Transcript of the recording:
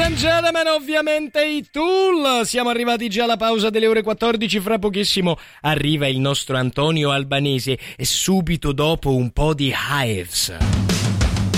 and gentlemen, ovviamente i Tool. Siamo arrivati già alla pausa delle ore 14, fra pochissimo arriva il nostro Antonio Albanese e subito dopo un po' di Hives.